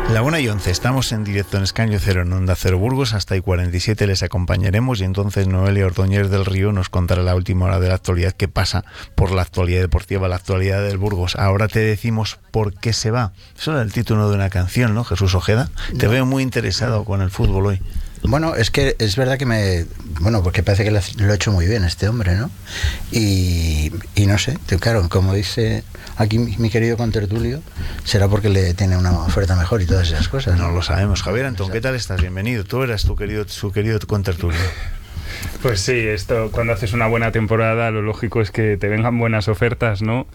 La 1:11, estamos en directo en Escaño Cero, en Onda Cero Burgos, hasta y 47 les acompañaremos y entonces Noelia Ordóñez del Río nos contará la última hora de la actualidad que pasa por la actualidad deportiva, la actualidad del Burgos. Ahora te decimos por qué se va. Eso era el título de una canción, ¿no, Jesús Ojeda? Te veo muy interesado con el fútbol hoy. Bueno, es que es verdad que porque parece que lo ha hecho muy bien este hombre, ¿no? Y no sé, claro, como dice aquí mi querido contertulio, será porque le tiene una oferta mejor y todas esas cosas. No lo sabemos. Javier Antón, ¿qué tal estás? Bienvenido. Tú eras su querido contertulio. Pues sí, esto cuando haces una buena temporada lo lógico es que te vengan buenas ofertas, ¿no?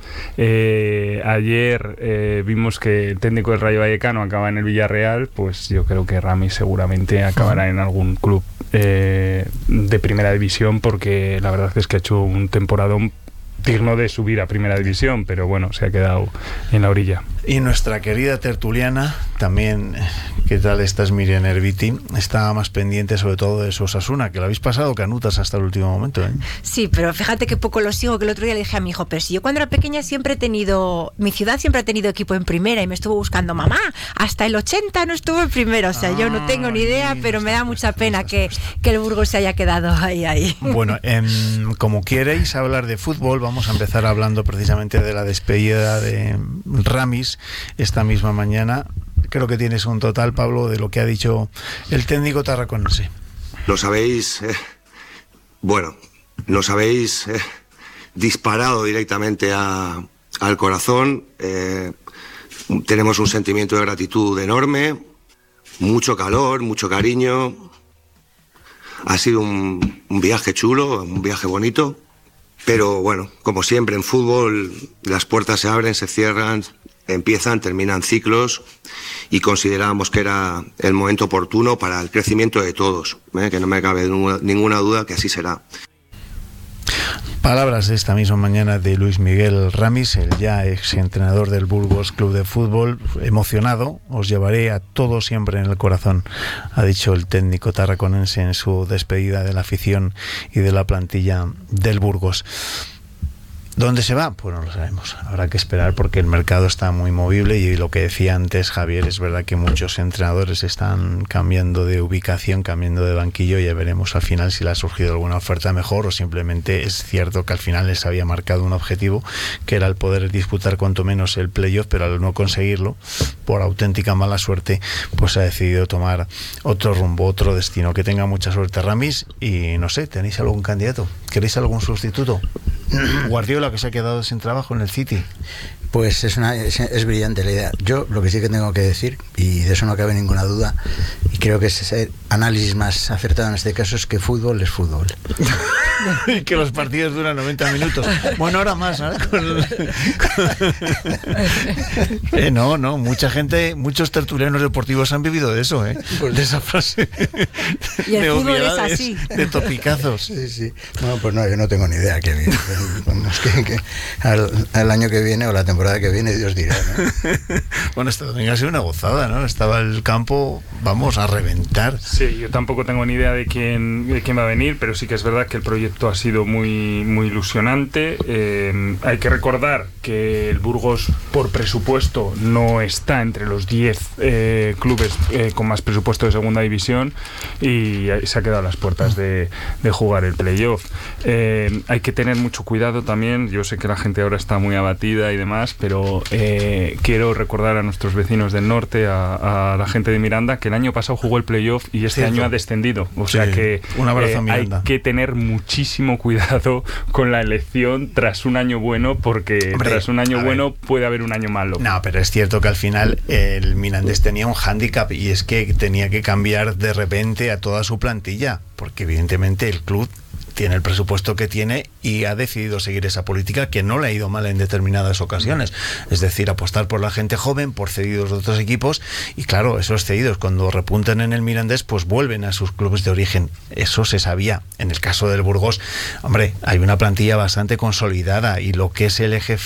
Ayer vimos que el técnico del Rayo Vallecano acaba en el Villarreal, pues yo creo que Ramis seguramente acabará en algún club de primera división, porque la verdad es que ha hecho un temporadón digno de subir a primera división, pero bueno, se ha quedado en la orilla. Y nuestra querida tertuliana también, ¿qué tal estás, Miriam Herbiti? Estaba más pendiente sobre todo de Osasuna, que lo habéis pasado canutas hasta el último momento, ¿eh? Sí, pero fíjate que poco lo sigo, que el otro día le dije a mi hijo, pero si yo cuando era pequeña mi ciudad siempre ha tenido equipo en primera, y me estuvo buscando, mamá, hasta el 80 no estuvo en primera, o sea, yo no tengo ni idea, pero me da mucha pena que el Burgos se haya quedado ahí. Bueno, como queréis hablar de fútbol, vamos a empezar hablando precisamente de la despedida de Ramis esta misma mañana. Creo que tienes un total, Pablo, de lo que ha dicho el técnico tarraconense. Nos habéis disparado directamente al corazón. Tenemos un sentimiento de gratitud enorme, mucho calor, mucho cariño. Ha sido un viaje chulo, un viaje bonito. Pero bueno, como siempre en fútbol, las puertas se abren, se cierran, empiezan, terminan ciclos, y considerábamos que era el momento oportuno para el crecimiento de todos, que no me cabe ninguna duda que así será. Palabras de esta misma mañana de Luis Miguel Ramis, el ya ex entrenador del Burgos Club de Fútbol. Emocionado, os llevaré a todos siempre en el corazón, ha dicho el técnico tarraconense en su despedida de la afición y de la plantilla del Burgos. ¿Dónde se va? Pues no lo sabemos. Habrá que esperar porque el mercado está muy movible, y lo que decía antes Javier, es verdad que muchos entrenadores están cambiando de ubicación, cambiando de banquillo, y ya veremos al final si le ha surgido alguna oferta mejor o simplemente es cierto que al final les había marcado un objetivo, que era el poder disputar cuanto menos el playoff, pero al no conseguirlo, por auténtica mala suerte, pues ha decidido tomar otro rumbo, otro destino. Que tenga mucha suerte Ramis, y no sé, ¿tenéis algún candidato? ¿Queréis algún sustituto? Guardiola, que se ha quedado sin trabajo en el City. Pues es brillante la idea. Yo lo que sí que tengo que decir, y de eso no cabe ninguna duda, y creo que es el análisis más acertado en este caso, es que fútbol es fútbol. Y que los partidos duran 90 minutos. Bueno, ahora más, ¿eh? No, mucha gente, muchos tertulianos deportivos han vivido de eso, ¿eh? De esa frase. Y el fútbol es así. De topicazos. Sí. Bueno, pues no, yo no tengo ni idea. Que al año que viene o la temporada que viene, Dios dirá, ¿no? Bueno, este domingo ha sido una gozada, ¿no? Estaba el campo, vamos, a reventar. Sí, yo tampoco tengo ni idea de quién va a venir, pero sí que es verdad que el proyecto ha sido muy, muy ilusionante. Hay que recordar que el Burgos, por presupuesto, no está entre los 10 clubes con más presupuesto de segunda división, y se ha quedado a las puertas de jugar el playoff. Hay que tener mucho cuidado también. Yo sé que la gente ahora está muy abatida y demás, pero quiero recordar a nuestros vecinos del norte, a la gente de Miranda, que el año pasado jugó el playoff y este año ha descendido. O sea que un abrazo a Miranda. Hay que tener muchísimo cuidado con la elección tras un año bueno, porque tras un año bueno puede haber un año malo. No, pero es cierto que al final el Mirandés tenía un hándicap, y es que tenía que cambiar de repente a toda su plantilla, porque evidentemente el club tiene el presupuesto que tiene y ha decidido seguir esa política que no le ha ido mal en determinadas ocasiones, es decir, apostar por la gente joven, por cedidos de otros equipos, y claro, esos cedidos cuando repuntan en el Mirandés pues vuelven a sus clubes de origen. Eso se sabía. En el caso del Burgos, hombre, hay una plantilla bastante consolidada, y lo que es el eje